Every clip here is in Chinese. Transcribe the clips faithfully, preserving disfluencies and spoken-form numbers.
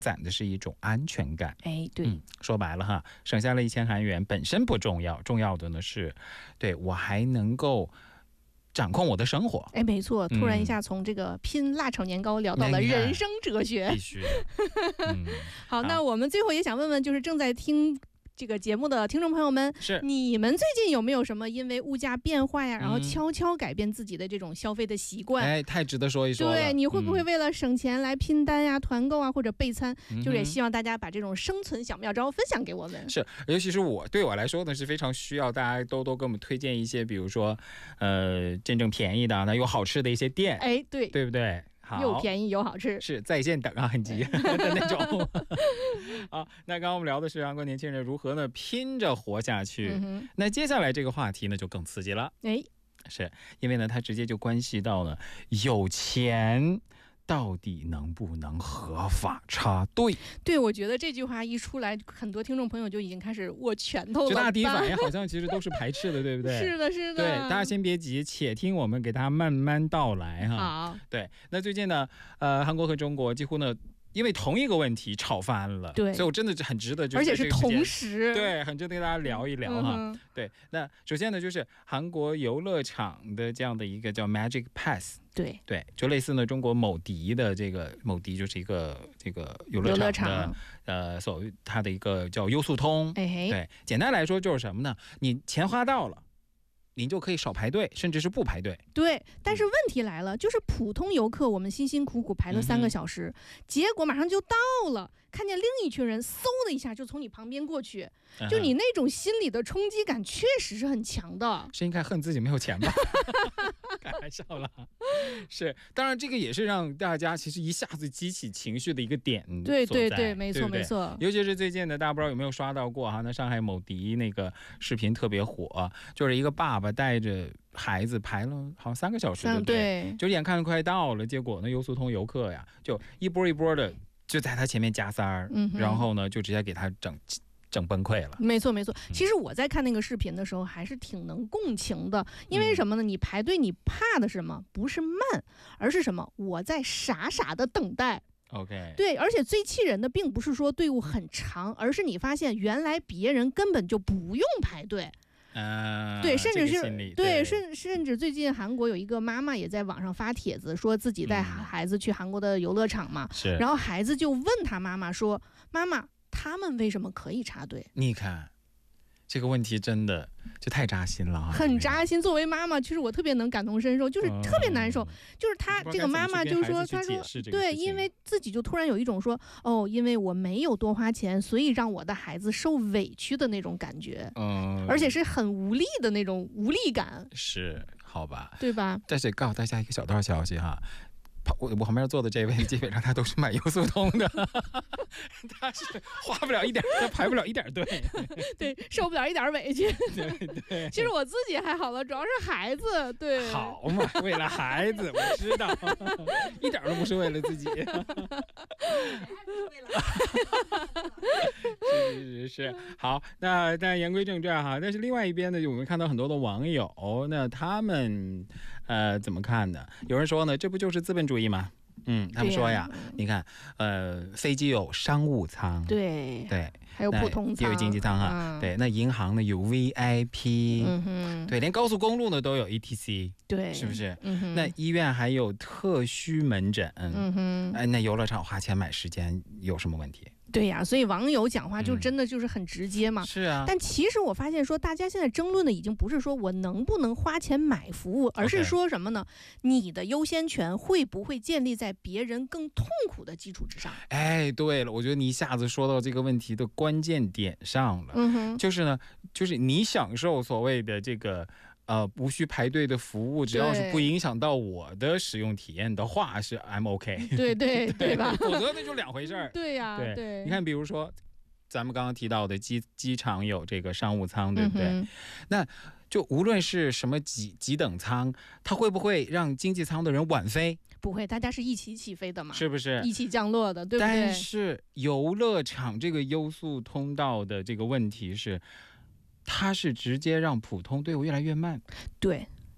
攒的是一种安全感。 哎，对、 嗯，说白了哈，省下了一千韩元本身不重要，重要的呢是，对我还能够掌控我的生活。 哎，没错，突然一下从这个拼辣炒年糕聊到了人生哲学， 必须的。嗯， 好，那我们最后也想问问，就是正在听这个节目的听众朋友们， 是你们最近有没有什么因为物价变化呀，然后悄悄改变自己的这种消费的习惯？ 哎，太值得说一说了。 对，你会不会为了省钱来拼单呀、团购啊，或者备餐？ 嗯、 就是也希望大家把这种生存小妙招分享给我们。 是，尤其是我对我来说呢，是非常需要大家多多给我们推荐一些，比如说，呃，真正便宜的、那又好吃的一些店。 哎，对， 对不对？ 又便宜又好吃， 是在线等啊，很急的那种。好，那刚刚我们聊的是韩国年轻人如何呢拼着活下去、嗯、那接下来这个话题呢就更刺激了。 哎， 是因为呢它直接就关系到了有钱到底能不能合法插队？ 对，我觉得这句话一出来，很多听众朋友就已经开始握拳头了。 就大家第一反应好像其实都是排斥的，对不对？ 是的，是的。 对，大家先别急，且听我们给大家慢慢道来哈。 好， 对，那最近呢，呃，韩国和中国几乎呢，因为同一个问题吵翻了， 对， 所以我真的很值得， 而且是同时， 对，很值得跟大家聊一聊哈。嗯、对，那首先呢，就是韩国游乐场的这样的一个叫 Magic Pass。 对对，就类似呢，中国某迪的这个某迪就是一个这个游乐场的场呃，所谓它的一个叫优速通。 哎， 对，简单来说就是什么呢？你钱花到了，你就可以少排队，甚至是不排队。 对，但是问题来了，就是普通游客，我们辛辛苦苦排了三个小时，嗯、结果马上就到了，看见另一群人嗖的一下就从你旁边过去，嗯、就你那种心理的冲击感确实是很强的。 是应该恨自己没有钱吧？开玩笑了，是，当然这个也是让大家其实一下子激起情绪的一个点。 对对对，没错没错。 尤其是最近的，大家不知道有没有刷到过哈？那上海某迪那个视频特别火，就是一个爸爸带着孩子排了好像三个小时，对不对？ 对， 就眼看快到了，结果呢，优速通游客呀，就一波一波的就在他前面加塞儿、嗯，然后呢，就直接给他整。整崩溃了。 没错没错，其实我在看那个视频的时候还是挺能共情的，因为什么呢？你排队你怕的是什么？不是慢，而是什么？我在傻傻的等待。 OK， 对，而且最气人的并不是说队伍很长，而是你发现原来别人根本就不用排队。 呃， 对，甚至是、 这个、 对，甚甚至最近韩国有一个妈妈也在网上发帖子，说自己带孩子去韩国的游乐场嘛， 是、嗯， 然后孩子就问他妈妈说：“妈妈，他们为什么可以插队？” 你看。这个问题真的就太扎心了， 很扎心。作为妈妈，其实我特别能感同身受，就是特别难受。嗯、就是她这个妈妈就说，她说对，因为自己就突然有一种说，哦，因为我没有多花钱，所以让我的孩子受委屈的那种感觉，嗯，而且是很无力的那种无力感。 是，好吧， 对吧？ 但是告诉大家一个小道消息哈。我我旁边坐的这位基本上他都是买优速通的，他是花不了一点，他排不了一点队， 对，受不了一点委屈。 对对， 其实我自己还好了，主要是孩子。对， 好嘛，为了孩子，我知道，一点都不是为了自己。是是是是，好，那那言归正传哈，但是另外一边呢，我们看到很多的网友，那他们呃怎么看呢？有人说呢，这不就是资本主义吗？嗯，他们说呀，你看，呃，飞机有商务舱， 对对， 还有普通舱， 也有经济舱啊，嗯、对，那银行呢有 V I P， 嗯哼，对，连高速公路呢都有 E T C， 对， 是不是？ 嗯哼， 那医院还有特需门诊， 嗯哼， 哎，那游乐场花钱买时间有什么问题？ 对呀、啊，所以网友讲话就真的就是很直接嘛。 嗯、是啊， 但其实我发现说，大家现在争论的已经不是说我能不能花钱买服务，而是说什么呢？ Okay. 你的优先权会不会建立在别人更痛苦的基础之上？ 哎，对了，我觉得你一下子说到这个问题的关键点上了。 嗯哼， 就是呢，就是你享受所谓的这个。呃，不需排队的服务，只要是不影响到我的使用体验的话，是 I'm OK。 对对对吧？ 否则那就两回事儿。 对呀、啊，对, 对。你看，比如说咱们刚刚提到的机机场有这个商务舱，对不对？嗯、那就无论是什么几几等舱，它会不会让经济舱的人晚飞？ 不会，大家是一起起飞的嘛， 是不是？ 一起降落的，对不对？ 但是游乐场这个优速通道的这个问题是。它是直接让普通队伍越来越慢， 对，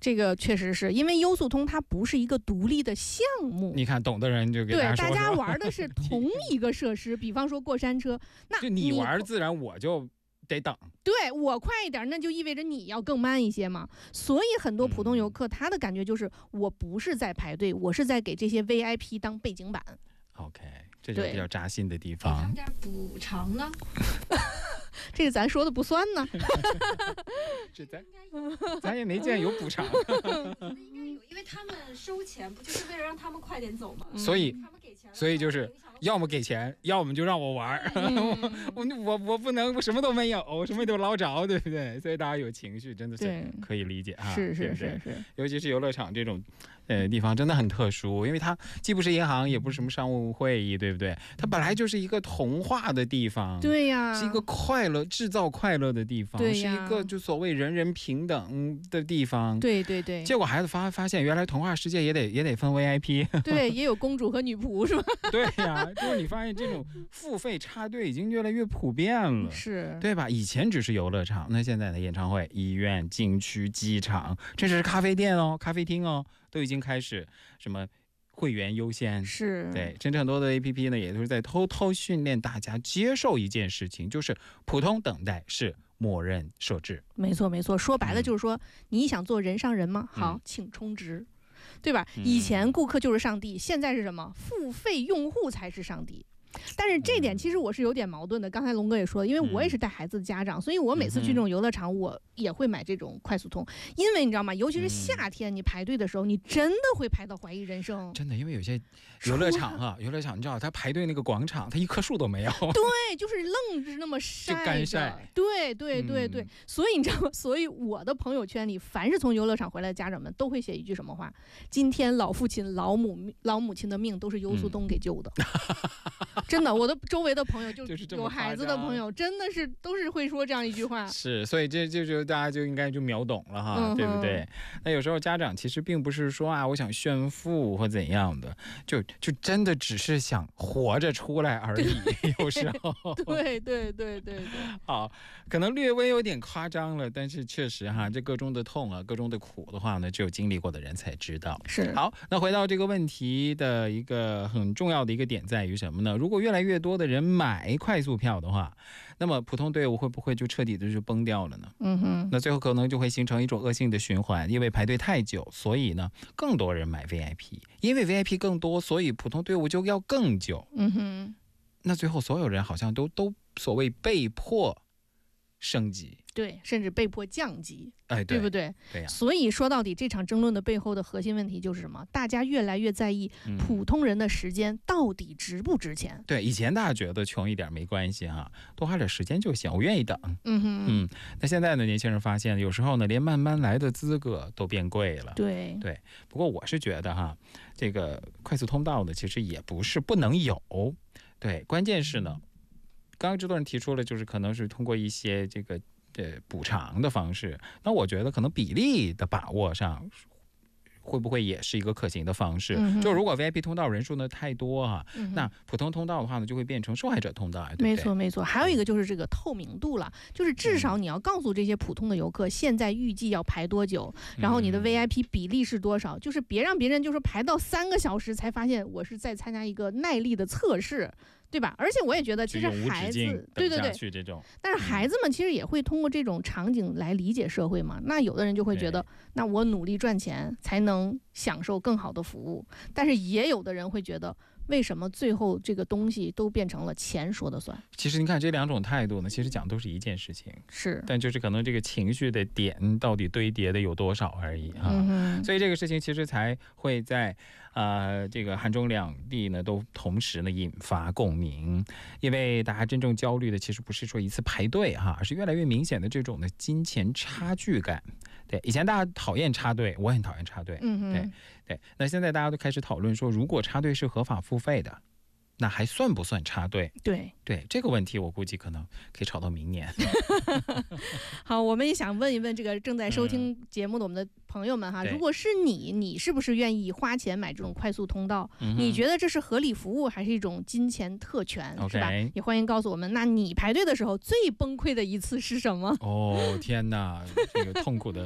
这个确实是因为优速通它不是一个独立的项目， 你看懂的人就给对大家说说， 大家玩的是同一个设施，比方说过山车，那就你玩自然我就得等， 对我快一点，那就意味着你要更慢一些嘛。所以很多普通游客他的感觉就是，我不是在排队，我是在给这些 V I P 当背景板。 OK， 这就是比较扎心的地方。 他们点补偿呢？ 这个咱说的不算呢。 这咱咱也没见有补偿。 应该有，因为他们收钱不就是为了让他们快点走吗？ 所以， 他们给钱， 所以就是要么给钱，要么就让我玩。嗯、我我我不能我什么都没有，我什么都捞着，对不对？所以大家有情绪真的是可以理解啊。 是是是是， 尤其是游乐场这种呃地方真的很特殊，因为它既不是银行，也不是什么商务会议，对不对？它本来就是一个童话的地方， 对呀， 是一个快乐制造快乐的地方， 对是一个就所谓人人平等的地方。 对对对。 结果孩子发发现，原来童话世界也得也得分 V I P。 对，也有公主和女仆是吧？ 对呀、啊，就是你发现这种付费插队已经越来越普遍了， 是对吧？以前只是游乐场，那现在的演唱会、医院、景区、机场，甚至是咖啡店哦、咖啡厅哦，都已经开始什么会员优先。 是， 对，甚至很多的 A P P 呢，也都是在偷偷训练大家接受一件事情，就是普通等待是默认设置。 没错没错，说白了就是说，嗯、你想做人上人吗？好，嗯、请充值。对吧？以前顾客就是上帝，现在是什么？付费用户才是上帝。但是这点其实我是有点矛盾的。刚才龙哥也说了，因为我也是带孩子的家长，所以我每次去这种游乐场，我也会买这种快速通。因为你知道吗？尤其是夏天，你排队的时候，你真的会排到怀疑人生。 真的，因为有些游乐场啊，游乐场你知道，他排队那个广场，他一棵树都没有。 对，就是愣是那么晒， 就干晒。 对对对对，嗯、所以你知道吗？所以我的朋友圈里，凡是从游乐场回来的家长们，都会写一句什么话：今天老父亲、老母、老母亲的命都是优速通给救的。嗯、真的，我的周围的朋友就有孩子的朋友，真的是都是会说这样一句话。 是，所以这这就大家就应该就秒懂了哈，嗯、对不对？那有时候家长其实并不是说啊，我想炫富或怎样的，就就真的只是想活着出来而已。有时候， 对对对对对， 好，可能略微有点夸张了，但是确实哈，这个中的痛啊，个中的苦的话呢，只有经历过的人才知道。 是。 好，那回到这个问题的一个很重要的一个点在于什么呢？如果越来越多的人买快速票的话，那么普通队伍会不会就彻底的就崩掉了呢？ 嗯哼， 那最后可能就会形成一种恶性的循环，因为排队太久，所以呢更多人买 V I P， 因为 V I P 更多，所以普通队伍就要更久。 嗯哼， 那最后所有人好像都都所谓被迫升级。 对，甚至被迫降级， 哎， 对，对不对？ 对呀。 所以说到底，这场争论的背后的核心问题就是什么？大家越来越在意普通人的时间到底值不值钱。 嗯、对，以前大家觉得穷一点没关系哈，多花点时间就行，我愿意等。 嗯哼， 嗯。那现在呢，年轻人发现有时候呢，连慢慢来的资格都变贵了。 对对。不过我是觉得哈，这个快速通道呢，其实也不是不能有。对，关键是呢，刚刚制作人提出了，就是可能是通过一些这个。呃，补偿的方式，那我觉得可能比例的把握上，会不会也是一个可行的方式？ 嗯、 就如果 V I P 通道人数呢太多哈、啊嗯，那普通通道的话呢，就会变成受害者通道，对不对？ 没错没错。还有一个就是这个透明度了，就是至少你要告诉这些普通的游客，现在预计要排多久，然后你的 V I P 比例是多少，就是别让别人就是排到三个小时才发现我是在参加一个耐力的测试。对吧？而且我也觉得，其实孩子，对对对， 这种， 但是孩子们其实也会通过这种场景来理解社会嘛。那有的人就会觉得，那我努力赚钱才能享受更好的服务，但是也有的人会觉得，为什么最后这个东西都变成了钱说的算？ 其实你看这两种态度呢，其实讲都是一件事情， 是， 但就是可能这个情绪的点到底堆叠的有多少而已哈、啊嗯。 所以这个事情其实才会在呃这个韩中两地呢都同时呢引发共鸣，因为大家真正焦虑的其实不是说一次排队哈，而是越来越明显的这种的金钱差距感。对，以前大家讨厌插队，我很讨厌插队， 嗯对对。那现在大家都开始讨论说，如果插队是合法付费的，那还算不算插队？ 对对，这个问题我估计可能可以吵到明年。 好，我们也想问一问这个正在收听节目的我们的朋友们哈，嗯、如果是你，你是不是愿意花钱买这种快速通道？嗯、你觉得这是合理服务还是一种金钱特权？ Okay. 是吧？也欢迎告诉我们。那你排队的时候最崩溃的一次是什么？ 哦天哪，这个痛苦的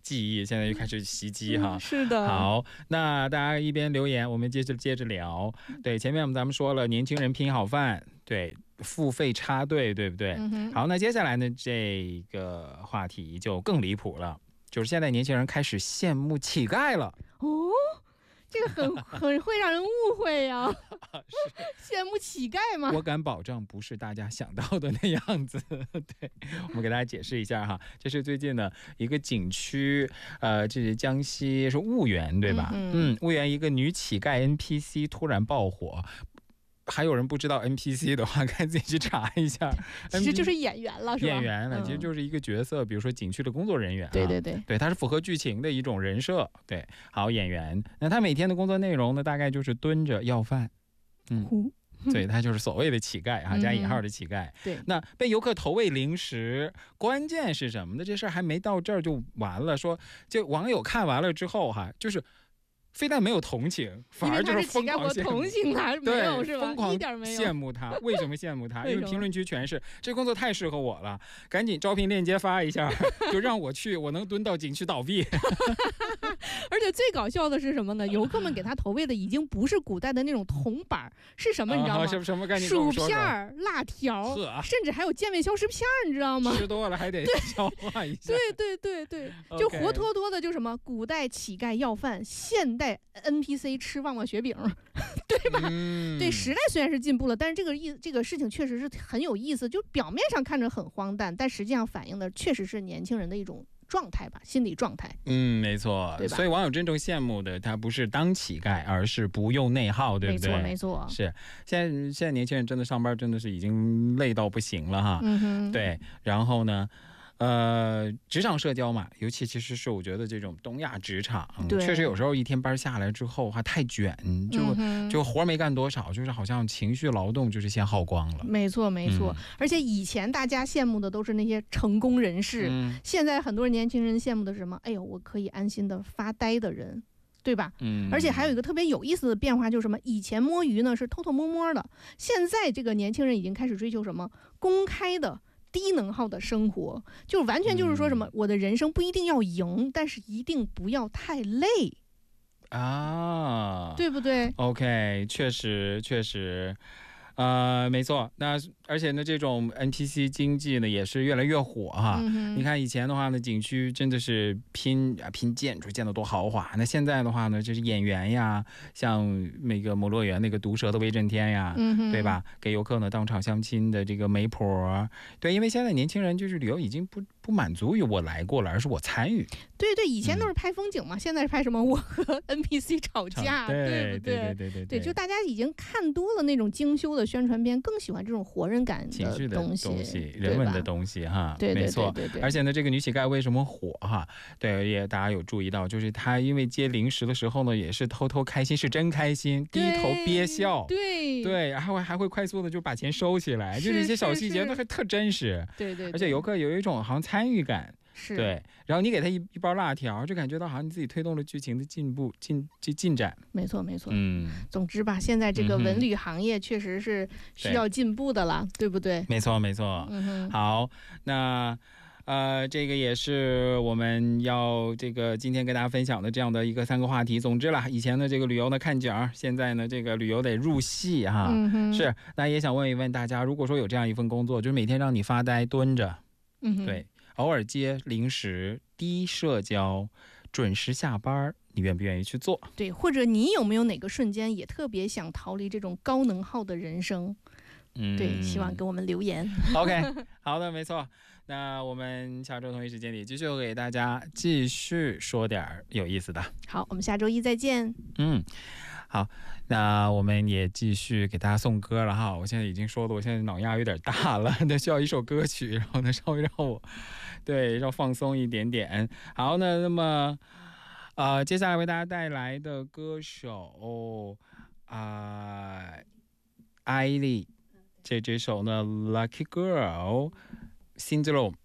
记忆，现在又开始袭击哈。 嗯、是的。 好，那大家一边留言，我们接着接着聊。对，前面咱们说了，年轻人拼好饭，对，付费插队，对不对？ 嗯、 好，那接下来呢，这个话题就更离谱了，就是现在年轻人开始羡慕乞丐了。 哦。这个很很会让人误会呀、啊，羡慕乞丐吗？ 我敢保证不是大家想到的那样子。对，我们给大家解释一下哈，这是最近的一个景区，呃，这是江西是婺源对吧？嗯, 嗯，婺源一个女乞丐 N P C 突然爆火。还有人不知道 N P C 的话，该自己去查一下。 其实就是演员了，是吧？ 演员了，其实就是一个角色，比如说景区的工作人员、啊。 对对对， 对，它是符合剧情的一种人设。对，好演员，那他每天的工作内容呢，大概就是蹲着要饭。嗯，对，他就是所谓的乞丐哈、啊，加引号的乞丐。 嗯、对， 那被游客投喂零食，关键是什么呢？这事儿还没到这儿就完了。说，就网友看完了之后哈，就是。非但没有同情，反而就是疯狂羡慕。 同情他没有是吧？ 疯狂羡慕他。为什么羡慕他？因为评论区全是这工作太适合我了，赶紧招聘链接发一下，就让我去，我能蹲到景区倒闭。 而且最搞笑的是什么呢？游客们给他投喂的已经不是古代的那种铜板，是什么你知道吗？ 啊、什么概念？ 薯片、辣条，甚至还有健胃消食片，你知道吗？ 吃多了还得消化一下。 对对对对，就活脱脱的就什么古代乞丐要饭，现代 N P C 吃旺旺雪饼，对吧？ 嗯、 对，时代虽然是进步了，但是这个意这个事情确实是很有意思，就表面上看着很荒诞，但实际上反映的确实是年轻人的一种状态吧，心理状态。 嗯，没错， 对吧？ 所以网友真正羡慕的，他不是当乞丐，而是不用内耗，对不对？ 没错，没错。 是，现在现在年轻人真的上班真的是已经累到不行了哈。 嗯哼。 对，然后呢？呃，职场社交嘛，尤其其实是我觉得这种东亚职场，确实有时候一天班下来之后还太卷，就、嗯、就活没干多少，就是好像情绪劳动就是先耗光了。 没错没错、嗯，而且以前大家羡慕的都是那些成功人士，嗯、现在很多年轻人羡慕的是什么？哎呦，我可以安心的发呆的人。对吧？ 嗯， 而且还有一个特别有意思的变化，就是什么？以前摸鱼呢是偷偷摸摸的，现在这个年轻人已经开始追求什么？公开的。低能耗的生活，就完全就是说什么、嗯、我的人生不一定要赢，但是一定不要太累啊， 对不对 ？OK， 确实确实，呃，没错。那而且呢，这种 N P C 经济呢也是越来越火哈。 嗯、 你看以前的话呢，景区真的是拼啊拼建筑，建得多豪华。那现在的话呢，就是演员呀，像那个某乐园那个毒舌的威震天呀， 嗯、 对吧？给游客呢当场相亲的这个媒婆，对，因为现在年轻人就是旅游已经不不满足于我来过了，而是我参与。 对对，以前都是拍风景嘛，嗯、现在是拍什么？我和 N P C 吵架， 对对不对？对对对 对, 对, 对，就大家已经看多了那种精修的宣传片，更喜欢这种活人感情绪的东西、 东西人文的东西哈。 对， 没错。 对对对对， 而且呢，这个女乞丐为什么火哈？对，也大家有注意到，就是她因为接零食的时候呢，也是偷偷开心，是真开心，低头憋笑， 对对，然后还会快速的就把钱收起来，就这些小细节都还特真实。 对 对, 对， 而且游客有一种好像参与感。 是， 对，然后你给他一一包辣条，就感觉到好像你自己推动了剧情的进步进进进展。 没错没错， 嗯， 总之吧，现在这个文旅行业确实是需要进步的了， 对, 对不对？ 没错没错。 嗯哼， 好，那呃，这个也是我们要这个今天跟大家分享的这样的一个三个话题。总之啦，以前的这个旅游呢看景，现在呢这个旅游得入戏哈。 嗯、 是，那也想问一问大家，如果说有这样一份工作，就是每天让你发呆蹲着， 嗯， 对。偶尔接零食，低社交，准时下班，你愿不愿意去做？ 对，或者你有没有哪个瞬间也特别想逃离这种高能耗的人生？ 嗯， 对，希望给我们留言。 OK， 好的，没错。那我们下周同一时间里继续给大家继续说点有意思的。 好，我们下周一再见。 嗯。好，那我们也继续给大家送歌了哈。我现在已经说的，我现在脑压有点大了，那需要一首歌曲，然后呢稍微让我对要放松一点点。好，那那么呃，接下来为大家带来的歌手啊，艾莉这这首呢 Lucky Girl Syndrome。